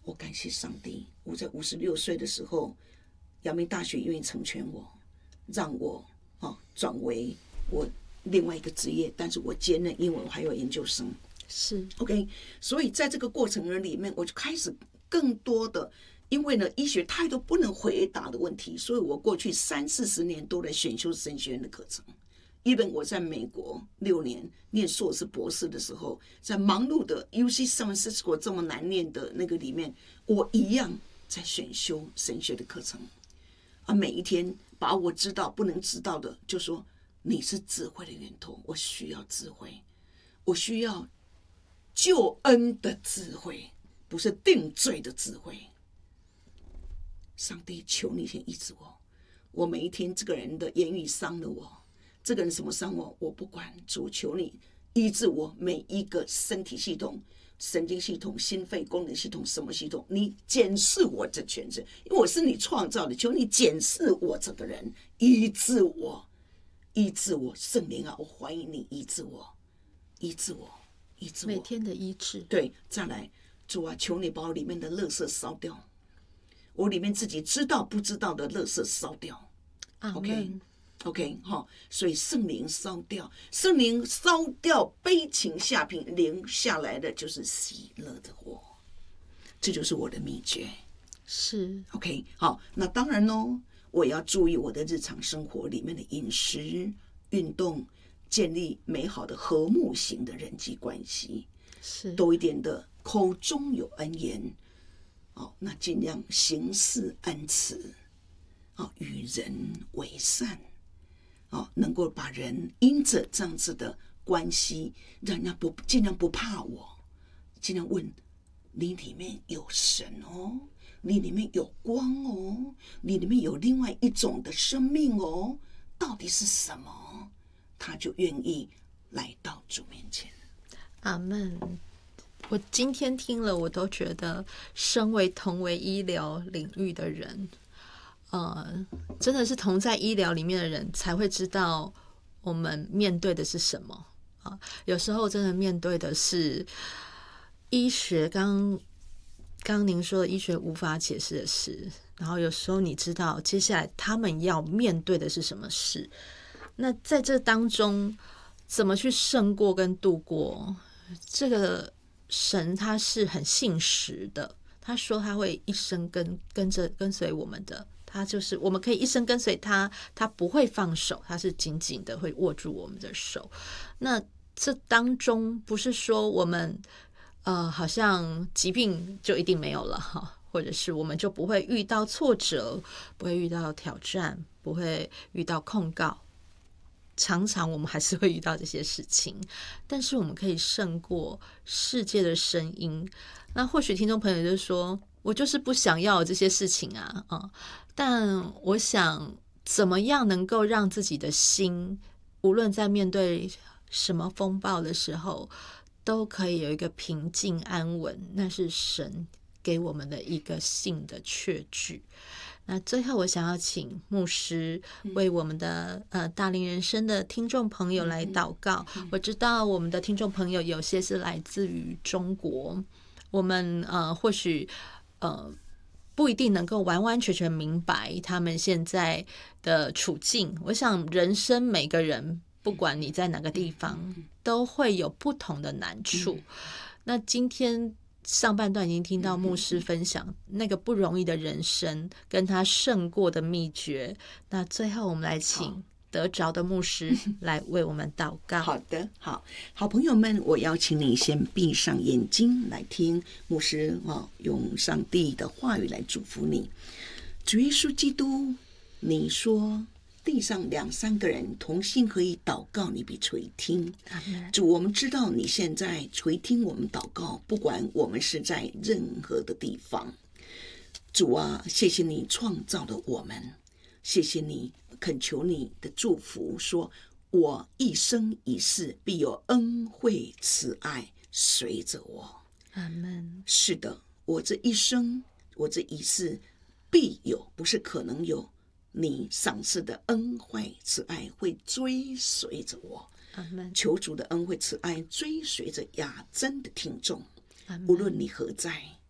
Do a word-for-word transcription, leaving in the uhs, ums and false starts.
我感谢上帝，我在五十六岁的时候，阳明大学愿意成全我，让我、哦、转为我另外一个职业，但是我兼任英文还有研究生。 是 OK， 所以在这个过程里面，我就开始更多的，因为呢，医学太多不能回答的问题，所以我过去三四十年都在选修神学院的课程。even 我在美国六年念硕士博士的时候，在忙碌的 U C San Francisco 这么难念的那个里面，我一样在选修神学的课程啊，每一天把我知道不能知道的，就说你是智慧的源头，我需要智慧，我需要救恩的智慧，不是定罪的智慧。上帝，求你先医治我，我每一天这个人的言语伤了我，这个人什么伤我我不管，主求你医治我每一个身体系统、神经系统、心肺功能系统，什么系统，你检视我这全身，因为我是你创造的，求你检视我这个人，医治我，医治我，圣灵啊，我欢迎你医治我，医治我，医治我， 每天的医治。 对，再来，主啊，求你把我里面的垃圾烧掉，我里面自己知道不知道的垃圾烧掉。OK OK 哈，所以圣灵烧掉，圣灵烧掉悲情下品，灵下来的就是喜乐的火，这就是我的秘诀。 是 OK 好，那当然咯，我也要注意我的日常生活里面的饮食、运动，建立美好的和睦型的人际关系， 是多一点的口中有恩言，哦，那尽量行事恩慈，哦，与人为善，哦，能够把人因着这样子的关系，让人家不尽量不怕我，尽量问你里面有神哦，你里面有光哦，你里面有另外一种的生命哦，到底是什么？他就愿意来到主面前。 阿们。我今天听了，我都觉得，身为同为医疗领域的人，呃，真的是同在医疗里面的人才会知道我们面对的是什么啊。有时候真的面对的是医学，刚刚您说的医学无法解释的事，然后有时候你知道接下来他们要面对的是什么事，那在这当中怎么去胜过跟度过，这个神他是很信实的，他说他会一生跟跟着跟随我们的，他就是我们可以一生跟随他，他不会放手，他是紧紧的会握住我们的手。那这当中不是说我们呃好像疾病就一定没有了哈，或者是我们就不会遇到挫折，不会遇到挑战，不会遇到控告。常常我们还是会遇到这些事情，但是我们可以胜过世界的声音。那或许听众朋友就说，我就是不想要这些事情啊，嗯，但我想怎么样能够让自己的心，无论在面对什么风暴的时候，都可以有一个平静安稳，那是神给我们的一个信的确据。那最后我想要请牧师为我们的呃大龄人生的听众朋友来祷告。我知道我们的听众朋友有些是来自于中国，我们呃或许呃不一定能够完完全全明白他们现在的处境。我想人生每个人不管你在哪个地方都会有不同的难处。那今天上半段已经听到牧师分享那个不容易的人生跟他胜过的秘诀，那最后我们来请得着的牧师来为我们祷告。 好的，好好朋友们，我邀请你先闭上眼睛来听牧师、哦、用上帝的话语来祝福你。主耶稣基督，你说地上两三个人同心合意祷告，你必垂听。主，我们知道你现在垂听我们祷告，不管我们是在任何的地方。主啊，谢谢你创造了我们，谢谢你，恳求你的祝福，说我一生一世必有恩惠慈爱随着我。 阿们。 是的，我这一生，我这一世必有，不是可能有，你赏赐的恩惠慈爱会追随着我。求主的恩惠慈爱追随着雅珍的听众，无论你何在，